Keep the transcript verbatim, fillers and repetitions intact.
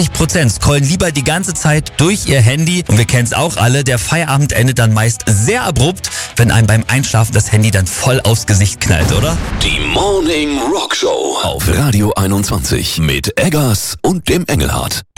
achtzig Prozent scrollen lieber die ganze Zeit durch ihr Handy. Und wir kennen es auch alle, der Feierabend endet dann meist sehr abrupt, wenn einem beim Einschlafen das Handy dann voll aufs Gesicht knallt, oder? Die Morning Rock Show auf Radio einundzwanzig mit Eggers und dem Engelhardt.